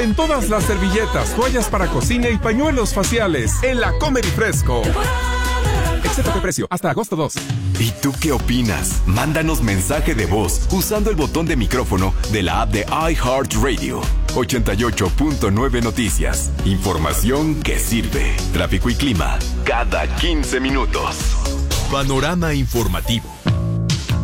En todas las servilletas, toallas para cocina y pañuelos faciales. En la Comer y Fresco. Excepto de precio, hasta agosto 2. ¿Y tú qué opinas? Mándanos mensaje de voz usando el botón de micrófono de la app de iHeartRadio. 88.9 Noticias. Información que sirve. Tráfico y clima cada 15 minutos. Panorama informativo.